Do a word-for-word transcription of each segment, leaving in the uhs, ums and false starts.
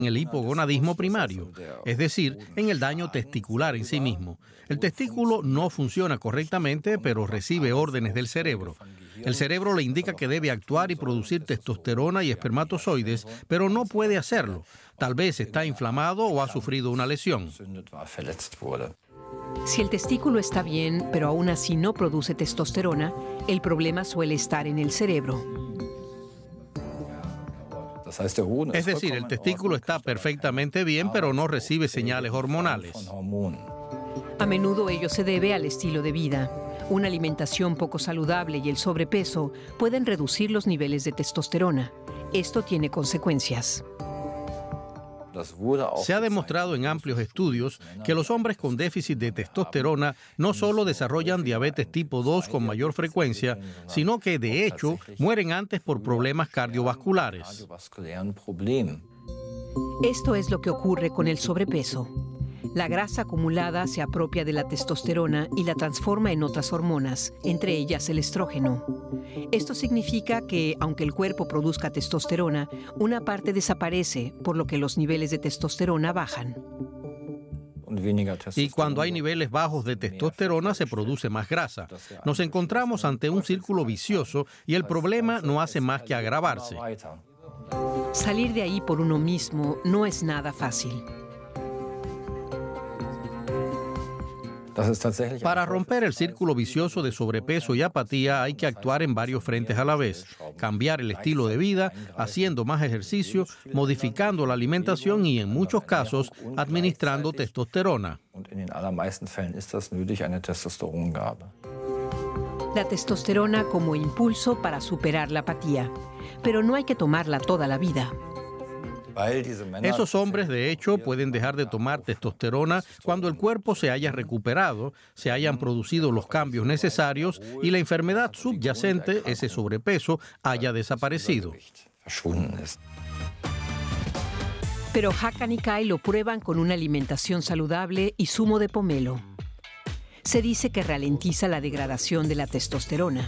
en el hipogonadismo primario, es decir, en el daño testicular en sí mismo. El testículo no funciona correctamente, pero recibe órdenes del cerebro. El cerebro le indica que debe actuar y producir testosterona y espermatozoides, pero no puede hacerlo. Tal vez está inflamado o ha sufrido una lesión. Si el testículo está bien, pero aún así no produce testosterona, el problema suele estar en el cerebro. Es decir, el testículo está perfectamente bien, pero no recibe señales hormonales. A menudo ello se debe al estilo de vida. Una alimentación poco saludable y el sobrepeso pueden reducir los niveles de testosterona. Esto tiene consecuencias. Se ha demostrado en amplios estudios que los hombres con déficit de testosterona no solo desarrollan diabetes tipo dos con mayor frecuencia, sino que de hecho mueren antes por problemas cardiovasculares. Esto es lo que ocurre con el sobrepeso. La grasa acumulada se apropia de la testosterona y la transforma en otras hormonas, entre ellas el estrógeno. Esto significa que, aunque el cuerpo produzca testosterona, una parte desaparece, por lo que los niveles de testosterona bajan. Y cuando hay niveles bajos de testosterona se produce más grasa. Nos encontramos ante un círculo vicioso y el problema no hace más que agravarse. Salir de ahí por uno mismo no es nada fácil. Para romper el círculo vicioso de sobrepeso y apatía hay que actuar en varios frentes a la vez. Cambiar el estilo de vida, haciendo más ejercicio, modificando la alimentación y, en muchos casos, administrando testosterona. La testosterona como impulso para superar la apatía. Pero no hay que tomarla toda la vida. Esos hombres, de hecho, pueden dejar de tomar testosterona cuando el cuerpo se haya recuperado, se hayan producido los cambios necesarios y la enfermedad subyacente, ese sobrepeso, haya desaparecido. Pero Hakan y Kai lo prueban con una alimentación saludable y zumo de pomelo. Se dice que ralentiza la degradación de la testosterona.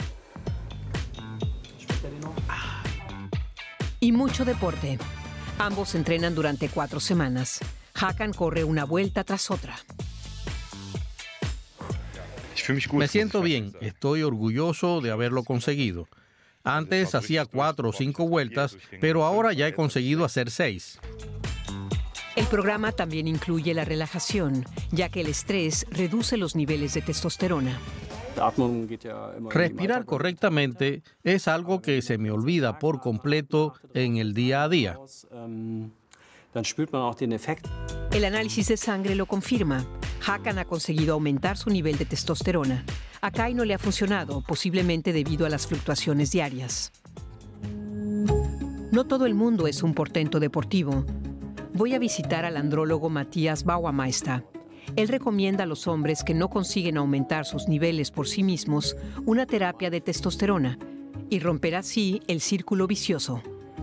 Y mucho deporte. Ambos entrenan durante cuatro semanas. Hakan corre una vuelta tras otra. Me siento bien, estoy orgulloso de haberlo conseguido. Antes hacía cuatro o cinco vueltas, pero ahora ya he conseguido hacer seis. El programa también incluye la relajación, ya que el estrés reduce los niveles de testosterona. Respirar correctamente es algo que se me olvida por completo en el día a día. El análisis de sangre lo confirma. Hakan ha conseguido aumentar su nivel de testosterona. A Kai no le ha funcionado, posiblemente debido a las fluctuaciones diarias. No todo el mundo es un portento deportivo. Voy a visitar al andrólogo Matías Bauermeister. Él recomienda a los hombres que no consiguen aumentar sus niveles por sí mismos una terapia de testosterona y romper así el círculo vicioso.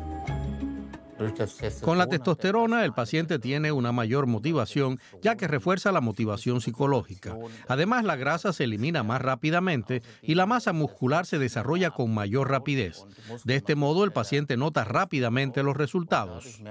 Con la testosterona, el paciente tiene una mayor motivación, ya que refuerza la motivación psicológica. Además, la grasa se elimina más rápidamente y la masa muscular se desarrolla con mayor rapidez. De este modo, el paciente nota rápidamente los resultados.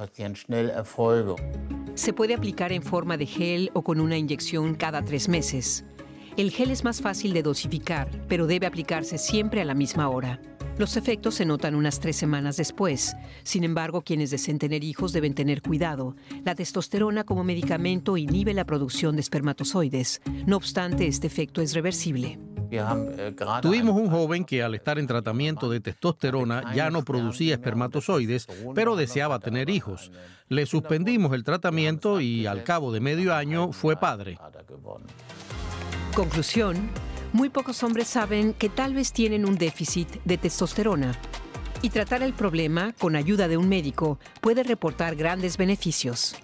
Se puede aplicar en forma de gel o con una inyección cada tres meses. El gel es más fácil de dosificar, pero debe aplicarse siempre a la misma hora. Los efectos se notan unas tres semanas después. Sin embargo, quienes deseen tener hijos deben tener cuidado. La testosterona como medicamento inhibe la producción de espermatozoides. No obstante, este efecto es reversible. Tuvimos un joven que al estar en tratamiento de testosterona ya no producía espermatozoides, pero deseaba tener hijos. Le suspendimos el tratamiento y al cabo de medio año fue padre. Conclusión. Muy pocos hombres saben que tal vez tienen un déficit de testosterona. Y tratar el problema con ayuda de un médico puede reportar grandes beneficios.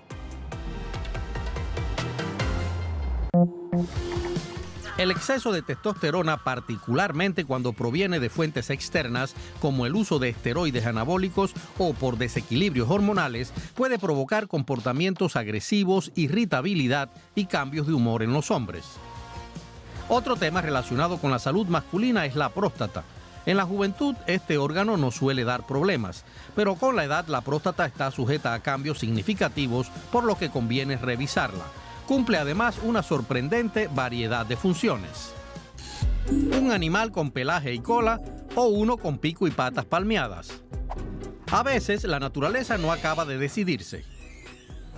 El exceso de testosterona, particularmente cuando proviene de fuentes externas, como el uso de esteroides anabólicos o por desequilibrios hormonales, puede provocar comportamientos agresivos, irritabilidad y cambios de humor en los hombres. Otro tema relacionado con la salud masculina es la próstata. En la juventud, este órgano no suele dar problemas, pero con la edad la próstata está sujeta a cambios significativos, por lo que conviene revisarla. Cumple además una sorprendente variedad de funciones. Un animal con pelaje y cola o uno con pico y patas palmeadas. A veces la naturaleza no acaba de decidirse.